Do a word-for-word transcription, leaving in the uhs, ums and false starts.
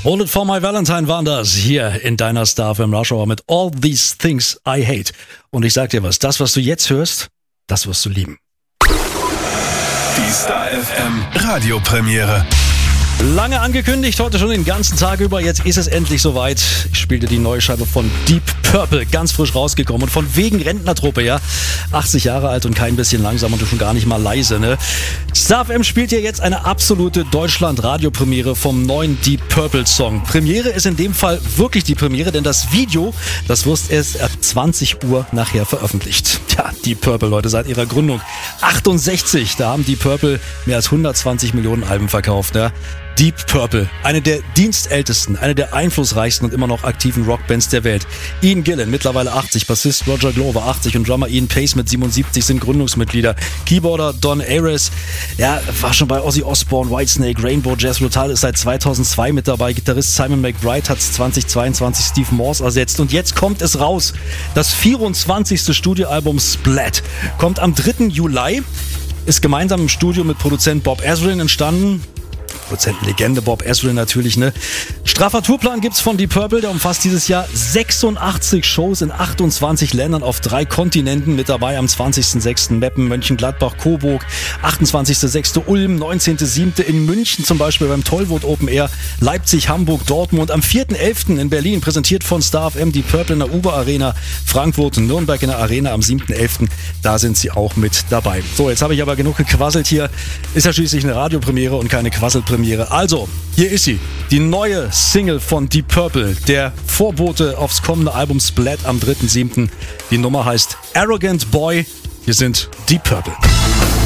Hold It For My Valentine waren das hier in deiner Star F M Rush Hour mit All These Things I Hate. Und ich sag dir was, das, was du jetzt hörst, das wirst du lieben. Die Star F M Radiopremiere. Lange angekündigt, heute schon den ganzen Tag über, jetzt ist es endlich soweit. Ich spielte die neue Scheibe von Deep Purple, ganz frisch rausgekommen und von wegen Rentnertruppe, ja. achtzig Jahre alt und kein bisschen langsam und schon gar nicht mal leise, ne. Star F M spielt hier jetzt eine absolute Deutschland-Radiopremiere vom neuen Deep Purple Song. Premiere ist in dem Fall wirklich die Premiere, denn das Video, das wird erst ab zwanzig Uhr nachher veröffentlicht. Ja, Deep Purple, Leute, seit ihrer Gründung achtundsechzig, da haben Deep Purple mehr als hundertzwanzig Millionen Alben verkauft, ja. Deep Purple, eine der dienstältesten, eine der einflussreichsten und immer noch aktiven Rockbands der Welt. Ian Gillan, mittlerweile achtzig, Bassist Roger Glover achtzig und Drummer Ian Pace mit siebenundsiebzig sind Gründungsmitglieder. Keyboarder Don Ayres, ja, war schon bei Ozzy Osbourne, Whitesnake, Rainbow, Jazz Rotal, ist seit zweitausendzwei mit dabei. Gitarrist Simon McBride hat zweitausendzweiundzwanzig Steve Morse ersetzt. Und jetzt kommt es raus. Das vierundzwanzigste Studioalbum Splat kommt am dritten Juli, ist gemeinsam im Studio mit Produzent Bob Ezrin entstanden. Produzentenlegende Bob Ezrin natürlich, ne? Straffer Tourplan gibt's von Deep Purple, der umfasst dieses Jahr sechsundachtzig Shows in achtundzwanzig Ländern auf drei Kontinenten. Mit dabei am zwanzigsten sechsten Meppen, Mönchengladbach, Coburg, achtundzwanzigsten sechsten Ulm, neunzehnten siebten in München zum Beispiel beim Tollwood Open Air, Leipzig, Hamburg, Dortmund. Am vierten elften in Berlin, präsentiert von Star F M, Deep Purple in der Uber Arena, Frankfurt und Nürnberg in der Arena am siebten elften Da sind sie auch mit dabei. So, jetzt habe ich aber genug gequasselt hier. Ist ja schließlich eine Radiopremiere und keine Quasselpremiere. Also, hier ist sie, die neue Single von Deep Purple, der Vorbote aufs kommende Album Splat am dritten siebten Die Nummer heißt Arrogant Boy. Hier sind Deep Purple.